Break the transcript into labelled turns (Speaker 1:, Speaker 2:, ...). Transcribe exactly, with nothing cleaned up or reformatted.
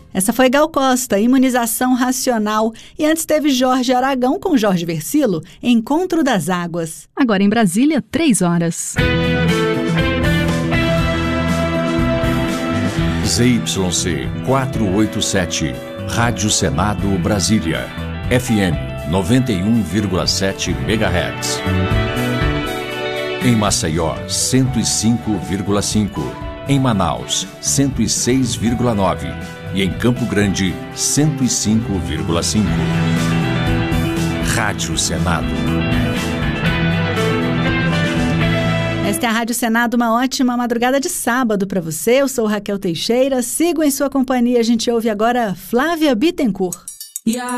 Speaker 1: Essa foi Gal Costa, Imunização Racional. E antes teve Jorge Aragão com Jorge Versilo, Encontro das Águas.
Speaker 2: Agora em Brasília, três horas.
Speaker 3: Z Y C quatrocentos e oitenta e sete, Rádio Senado Brasília, F M noventa e um vírgula sete megahertz. Em Maceió, cento e cinco vírgula cinco. Em Manaus, cento e seis vírgula nove. E em Campo Grande, cento e cinco vírgula cinco. Rádio Senado.
Speaker 1: Esta é a Rádio Senado, uma ótima madrugada de sábado para você. Eu sou Raquel Teixeira, sigo em sua companhia. A gente ouve agora Flávia Bittencourt.